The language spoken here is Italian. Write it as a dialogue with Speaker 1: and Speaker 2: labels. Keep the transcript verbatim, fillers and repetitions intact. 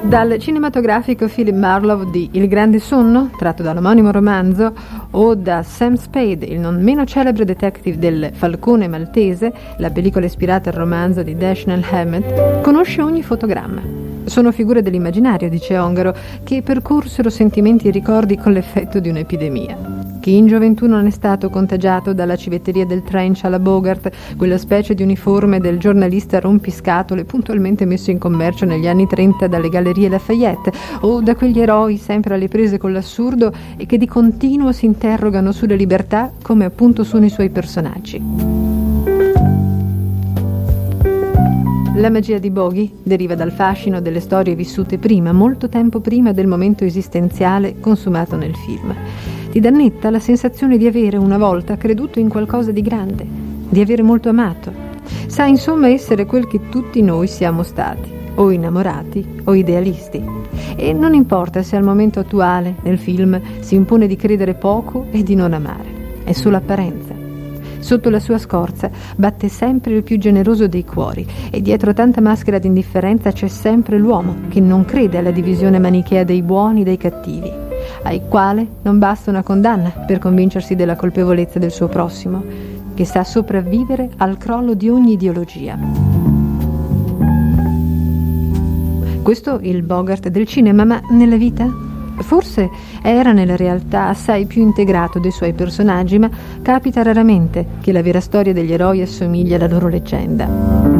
Speaker 1: Dal cinematografico Philip Marlowe di Il grande sonno, tratto dall'omonimo romanzo, o da Sam Spade, il non meno celebre detective del Falcone maltese, la pellicola ispirata al romanzo di Dashiell Hammett, conosce ogni fotogramma. Sono figure dell'immaginario, dice Ongaro, che percorsero sentimenti e ricordi con l'effetto di un'epidemia. Chi in gioventù non è stato contagiato dalla civetteria del Trench alla Bogart, quella specie di uniforme del giornalista rompiscatole puntualmente messo in commercio negli anni trenta dalle gallerie Lafayette, o da quegli eroi sempre alle prese con l'assurdo e che di continuo si interrogano sulle libertà come appunto sono i suoi personaggi. La magia di Bogey deriva dal fascino delle storie vissute prima, molto tempo prima del momento esistenziale consumato nel film. Ti dannetta la sensazione di avere una volta creduto in qualcosa di grande, di avere molto amato. Sa insomma essere quel che tutti noi siamo stati, o innamorati o idealisti. E non importa se al momento attuale, nel film, si impone di credere poco e di non amare. È solo apparenza. Sotto la sua scorza batte sempre il più generoso dei cuori e dietro tanta maschera di indifferenza c'è sempre l'uomo che non crede alla divisione manichea dei buoni e dei cattivi, ai quale non basta una condanna per convincersi della colpevolezza del suo prossimo, che sa sopravvivere al crollo di ogni ideologia. Questo il Bogart del cinema, ma nella vita? Forse era nella realtà assai più integrato dei suoi personaggi, ma capita raramente che la vera storia degli eroi assomiglia alla loro leggenda.